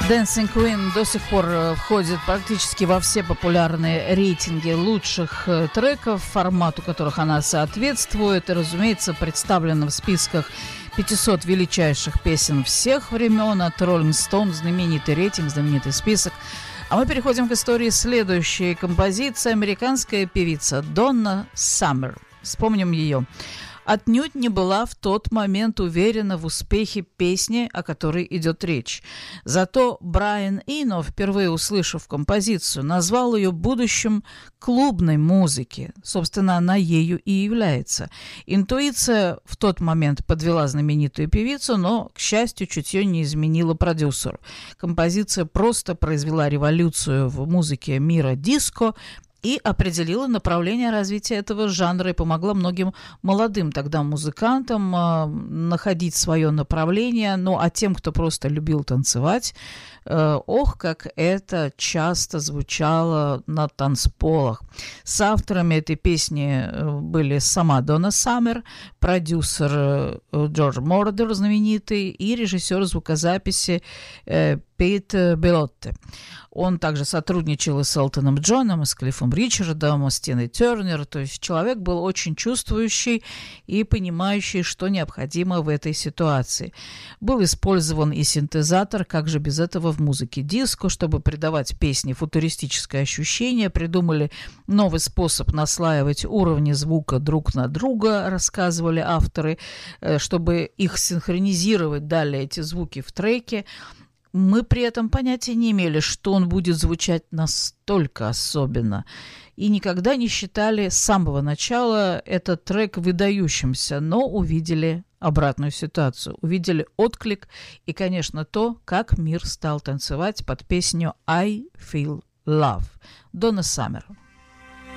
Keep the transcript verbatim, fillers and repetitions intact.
Dancing Queen до сих пор входит практически во все популярные рейтинги лучших треков, формату которых она соответствует, и, разумеется, представлена в списках пятисот величайших песен всех времен, от Rolling Stone, знаменитый рейтинг, знаменитый список. А мы переходим к истории следующей композиции. Американская певица Донна Саммер. Вспомним ее. Отнюдь не была в тот момент уверена в успехе песни, о которой идет речь. Зато Брайан Ино, впервые услышав композицию, назвал ее будущим клубной музыки. Собственно, она ею и является. Интуиция в тот момент подвела знаменитую певицу, но, к счастью, чутье не изменило продюсеру. Композиция просто произвела революцию в музыке мира диско и определила направление развития этого жанра и помогла многим молодым тогда музыкантам э, находить свое направление. Ну, а тем, кто просто любил танцевать, э, ох, как это часто звучало на танцполах. С авторами этой песни были сама Донна Саммер, продюсер э, Джордж Мордер знаменитый и режиссер звукозаписи э, Пит Белотте. Он также сотрудничал и с Элтоном Джоном, и с Клиффом Ричардом, и с Тиной Тернер. То есть человек был очень чувствующий и понимающий, что необходимо в этой ситуации. Был использован и синтезатор, как же без этого в музыке диско, чтобы придавать песне футуристическое ощущение. Придумали новый способ наслаивать уровни звука друг на друга, рассказывали авторы, чтобы их синхронизировать далее эти звуки в треке. Мы при этом понятия не имели, что он будет звучать настолько особенно. И никогда не считали с самого начала этот трек выдающимся, но увидели обратную ситуацию. Увидели отклик и, конечно, то, как мир стал танцевать под песню «I Feel Love» Донна Саммер.